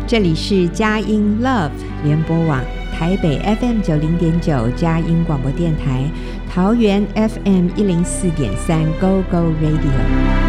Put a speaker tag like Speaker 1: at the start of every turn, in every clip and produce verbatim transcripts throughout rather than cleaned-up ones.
Speaker 1: 这里是佳音 Love 联播网，台北 F M 九零点九佳音广播电台，桃园 F M 一零四点三 Go Go Radio。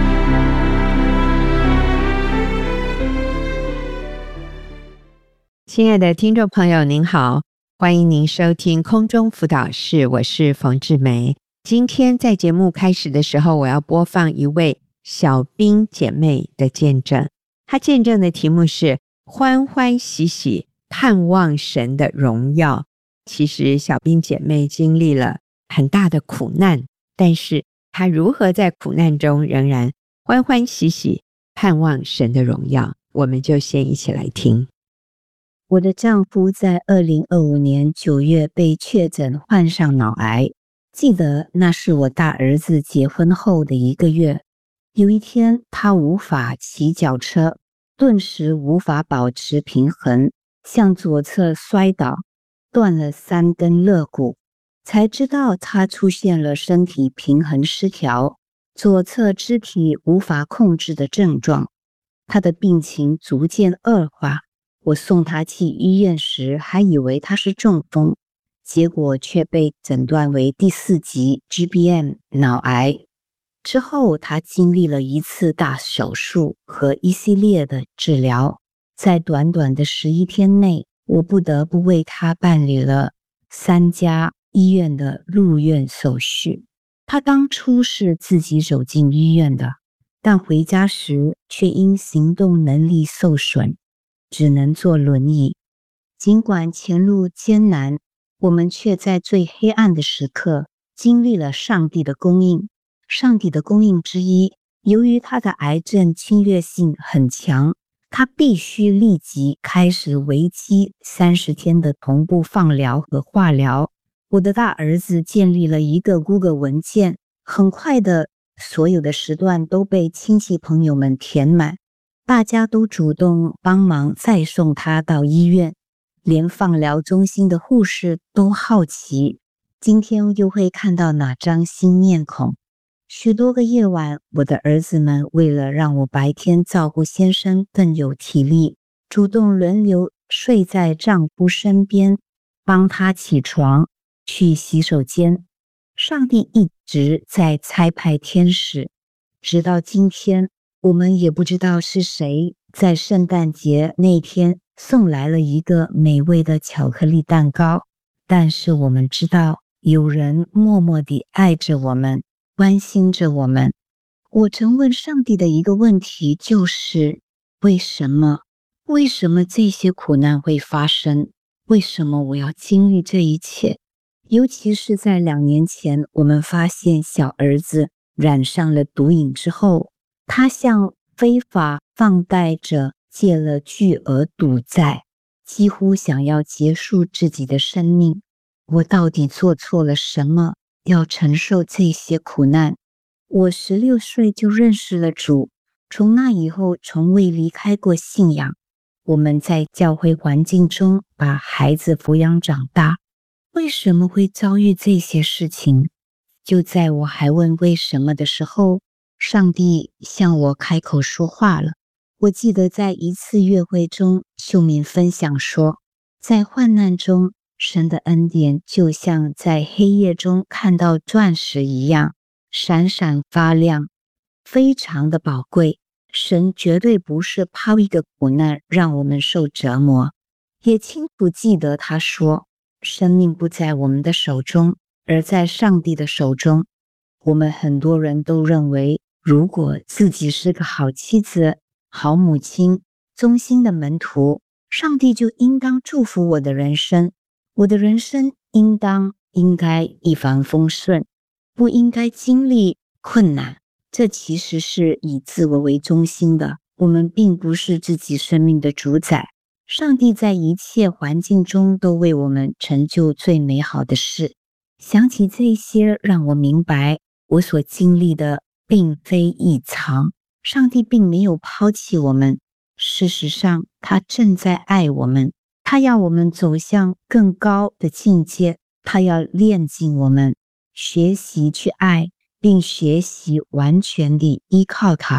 Speaker 1: 亲爱的听众朋友您好，欢迎您收听空中辅导室，我是冯志梅。今天在节目开始的时候，我要播放一位小兵姐妹的见证，她见证的题目是欢欢喜喜盼望神的荣耀。其实小兵姐妹经历了很大的苦难，但是她如何在苦难中仍然欢欢喜喜盼望神的荣耀，我们就先一起来听。
Speaker 2: 我的丈夫在二零二五年九月被确诊患上脑癌，记得那是我大儿子结婚后的一个月。有一天，他无法骑脚车，顿时无法保持平衡，向左侧摔倒，断了三根肋骨，才知道他出现了身体平衡失调，左侧肢体无法控制的症状。他的病情逐渐恶化，我送他去医院时还以为他是中风，结果却被诊断为第四级 G B M 脑癌。之后他经历了一次大手术和一系列的治疗，在短短的十一天内，我不得不为他办理了三家医院的入院手续。他当初是自己走进医院的，但回家时却因行动能力受损，只能坐轮椅。尽管前路艰难，我们却在最黑暗的时刻经历了上帝的供应。上帝的供应之一，由于他的癌症侵略性很强，他必须立即开始为期三十天的同步放疗和化疗。我的大儿子建立了一个 Google 文件，很快的，所有的时段都被亲戚朋友们填满，大家都主动帮忙再送他到医院，连放疗中心的护士都好奇，今天又会看到哪张新面孔。许多个夜晚，我的儿子们为了让我白天照顾先生更有体力，主动轮流睡在丈夫身边，帮他起床，去洗手间。上帝一直在差派天使，直到今天，我们也不知道是谁在圣诞节那天送来了一个美味的巧克力蛋糕，但是我们知道有人默默地爱着我们，关心着我们。我曾问上帝的一个问题就是，为什么？为什么这些苦难会发生？为什么我要经历这一切？尤其是在两年前，我们发现小儿子染上了毒瘾之后，他向非法放贷者借了巨额赌债，几乎想要结束自己的生命。我到底做错了什么，要承受这些苦难？我十六岁就认识了主，从那以后从未离开过信仰。我们在教会环境中把孩子抚养长大，为什么会遭遇这些事情？就在我还问为什么的时候，上帝向我开口说话了。我记得在一次约会中，秀敏分享说，在患难中，神的恩典就像在黑夜中看到钻石一样，闪闪发亮，非常的宝贵。神绝对不是抛一个苦难让我们受折磨，也清楚记得他说，生命不在我们的手中，而在上帝的手中。我们很多人都认为，如果自己是个好妻子、好母亲、忠心的门徒，上帝就应当祝福我的人生，我的人生应当应该一帆风顺，不应该经历困难。这其实是以自我为中心的，我们并不是自己生命的主宰。上帝在一切环境中都为我们成就最美好的事。想起这些，让我明白我所经历的并非异常，上帝并没有抛弃我们，事实上他正在爱我们，他要我们走向更高的境界，他要炼净我们，学习去爱，并学习完全地依靠他。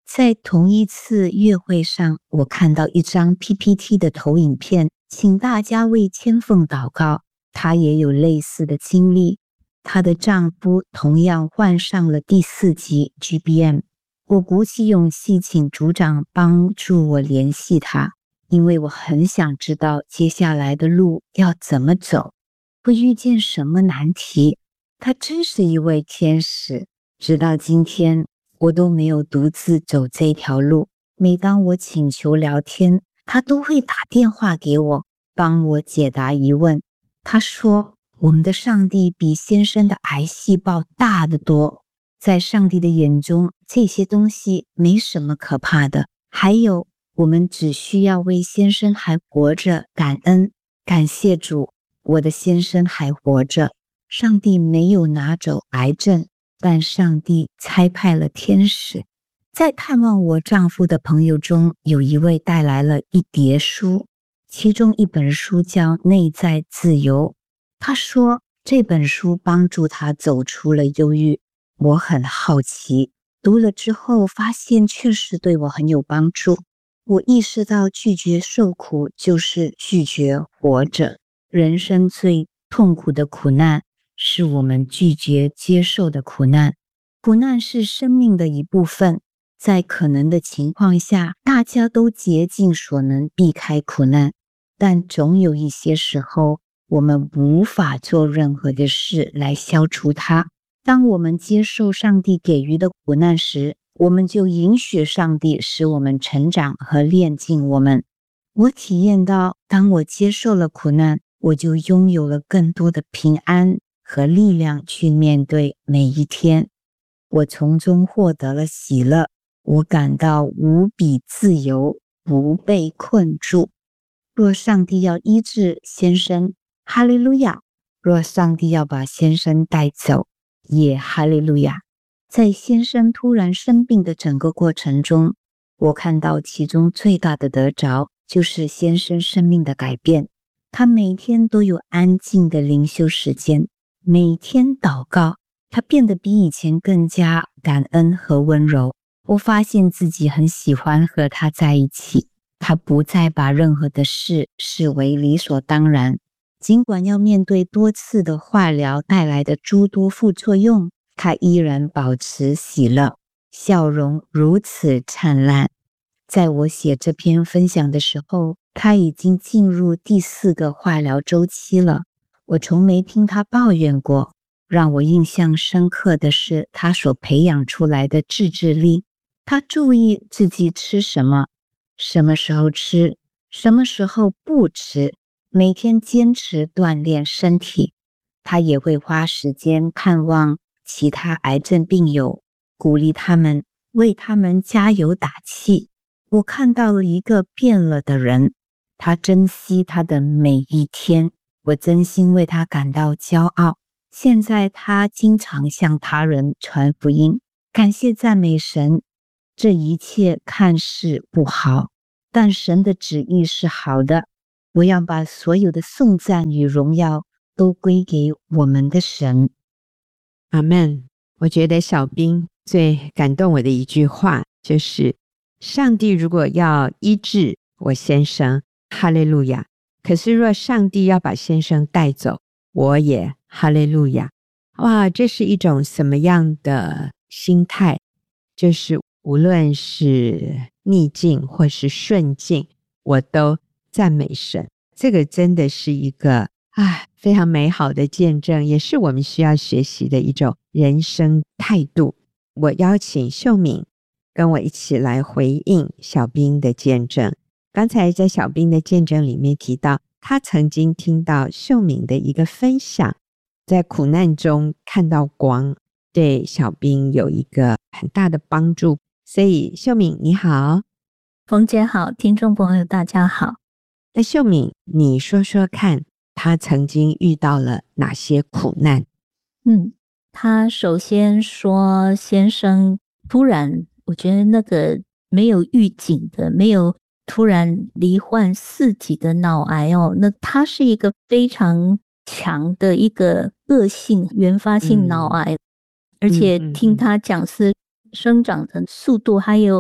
Speaker 2: 在同一次月会上，我看到一张 P P T 的投影片，请大家为千凤祷告。她也有类似的经历，她的丈夫同样患上了第四级 G B M。我鼓起勇气请组长帮助我联系他，因为我很想知道接下来的路要怎么走，会遇见什么难题。他真是一位天使，直到今天我都没有独自走这条路。每当我请求聊天，他都会打电话给我，帮我解答疑问。他说，我们的上帝比先生的癌细胞大得多，在上帝的眼中，这些东西没什么可怕的。还有，我们只需要为先生还活着感恩，感谢主，我的先生还活着。上帝没有拿走癌症，但上帝差派了天使。在探望我丈夫的朋友中，有一位带来了一叠书，其中一本书叫《内在自由》。他说这本书帮助他走出了忧郁。我很好奇，读了之后发现确实对我很有帮助。我意识到拒绝受苦就是拒绝活着。人生最痛苦的苦难是我们拒绝接受的苦难。苦难是生命的一部分，在可能的情况下，大家都竭尽所能避开苦难，但总有一些时候，我们无法做任何的事来消除它。当我们接受上帝给予的苦难时，我们就允许上帝使我们成长和炼净我们。我体验到，当我接受了苦难，我就拥有了更多的平安和力量去面对每一天。我从中获得了喜乐，我感到无比自由，不被困住。若上帝要医治先生，哈利路亚；若上帝要把先生带走，也哈利路亚。在先生突然生病的整个过程中，我看到其中最大的得着就是先生生命的改变。他每天都有安静的灵修时间，每天祷告，他变得比以前更加感恩和温柔。我发现自己很喜欢和他在一起，他不再把任何的事视为理所当然。尽管要面对多次的化疗带来的诸多副作用，他依然保持喜乐，笑容如此灿烂。在我写这篇分享的时候，他已经进入第四个化疗周期了。我从没听他抱怨过。让我印象深刻的是他所培养出来的自制力。他注意自己吃什么，什么时候吃，什么时候不吃，每天坚持锻炼身体。他也会花时间看望其他癌症病友，鼓励他们，为他们加油打气。我看到了一个变了的人，他珍惜他的每一天，我真心为他感到骄傲。现在他经常向他人传福音，感谢赞美神。这一切看似不好，但神的旨意是好的。我要把所有的颂赞与荣耀都归给我们的神。
Speaker 1: 阿们。我觉得小兵最感动我的一句话就是上帝如果要医治我先生，哈利路亚，可是若上帝要把先生带走，我也哈利路亚。哇，这是一种什么样的心态？就是无论是逆境或是顺境，我都赞美神。这个真的是一个啊非常美好的见证，也是我们需要学习的一种人生态度。我邀请秀敏跟我一起来回应小兵的见证。刚才在小兵的见证里面提到，他曾经听到秀敏的一个分享，在苦难中看到光，对小兵有一个很大的帮助。所以秀敏你好。
Speaker 3: 冯姐好，听众朋友大家好。
Speaker 1: 那秀敏，你说说看，他曾经遇到了哪些苦难？
Speaker 3: 嗯，他首先说先生突然，我觉得那个没有预警的，没有突然罹患四级的脑癌哦，那他是一个非常强的一个恶性原发性脑癌，嗯、而且听他讲是生长的速度还有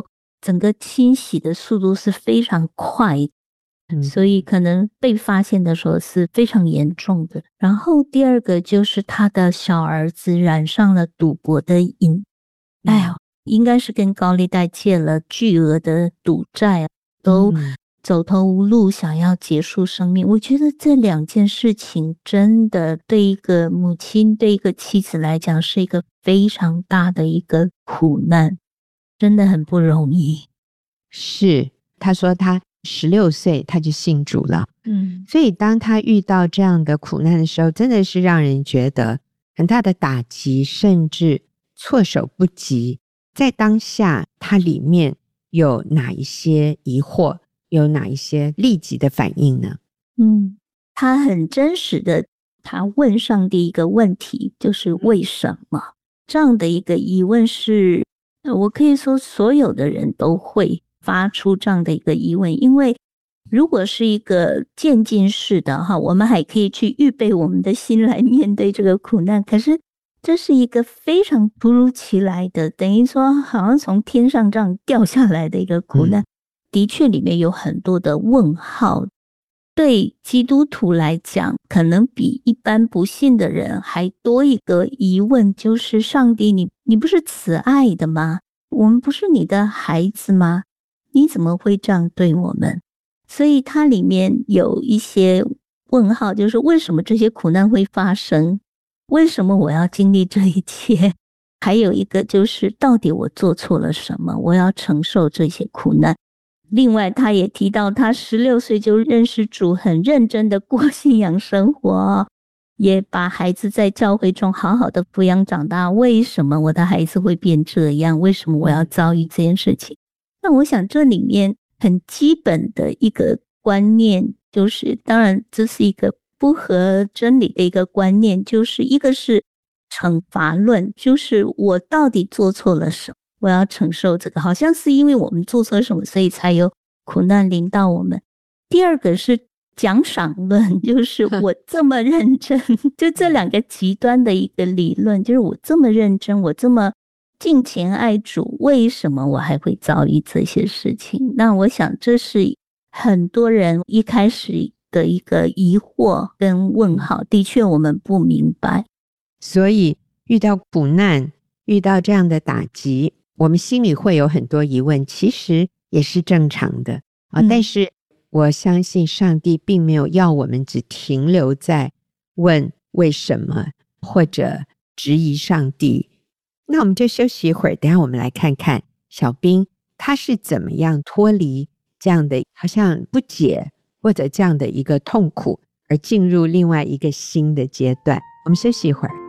Speaker 3: 整个清洗的速度是非常快的，
Speaker 1: 嗯
Speaker 3: 所以可能被发现的时候是非常严重的。然后第二个就是他的小儿子染上了赌博的瘾，哎呀，应该是跟高利贷借了巨额的赌债，都走投无路，想要结束生命。我觉得这两件事情真的对一个母亲，对一个妻子来讲是一个非常大的一个苦难，真的很不容易。
Speaker 1: 是，他说他十六岁他就信主了，
Speaker 3: 嗯，
Speaker 1: 所以当他遇到这样的苦难的时候，真的是让人觉得很大的打击，甚至措手不及。在当下他里面有哪一些疑惑，有哪一些立即的反应呢？
Speaker 3: 嗯，他很真实的，他问上帝一个问题，就是为什么？这样的一个疑问是，我可以说所有的人都会发出这样的一个疑问，因为如果是一个渐进式的哈，我们还可以去预备我们的心来面对这个苦难，可是这是一个非常突如其来的，等于说好像从天上这样掉下来的一个苦难，嗯、的确里面有很多的问号。对基督徒来讲，可能比一般不信的人还多一个疑问，就是上帝你，你不是慈爱的吗？我们不是你的孩子吗？你怎么会这样对我们？所以它里面有一些问号，就是为什么这些苦难会发生？为什么我要经历这一切？还有一个就是到底我做错了什么？我要承受这些苦难。另外他也提到他十六岁就认识主，很认真的过信仰生活，也把孩子在教会中好好的抚养长大。为什么我的孩子会变这样？为什么我要遭遇这件事情？那我想这里面很基本的一个观念，就是当然这是一个不合真理的一个观念，就是一个是惩罚论，就是我到底做错了什么，我要承受这个，好像是因为我们做错什么，所以才有苦难临到我们。第二个是奖赏论，就是我这么认真就这两个极端的一个理论，就是我这么认真，我这么敬虔爱主，为什么我还会遭遇这些事情？那我想这是很多人一开始的一个疑惑跟问号，的确我们不明白。
Speaker 1: 所以遇到苦难，遇到这样的打击，我们心里会有很多疑问，其实也是正常的啊、嗯。但是我相信上帝并没有要我们只停留在问为什么或者质疑上帝。那我们就休息一会儿，等一下我们来看看小兵他是怎么样脱离这样的好像不解或者这样的一个痛苦，而进入另外一个新的阶段。我们休息一会儿。